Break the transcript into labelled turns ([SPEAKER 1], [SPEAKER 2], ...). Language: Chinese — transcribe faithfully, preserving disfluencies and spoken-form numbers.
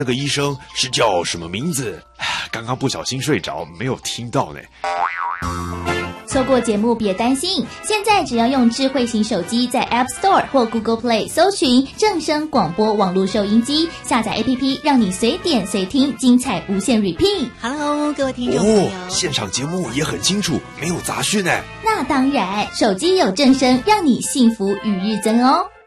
[SPEAKER 1] 那个医生是叫什么名字？刚刚不小心睡着，没有听到呢。
[SPEAKER 2] 错过节目别担心，现在只要用智慧型手机在 App Store 或 Google Play 搜寻正声广播网络收音机，下载 A P P 让你随点随听，精彩无限 repeat。
[SPEAKER 3] Hello， 各位听众朋友，
[SPEAKER 1] 哦，现场节目也很清楚，没有杂讯呢。
[SPEAKER 2] 那当然，手机有正声，让你幸福与日增哦。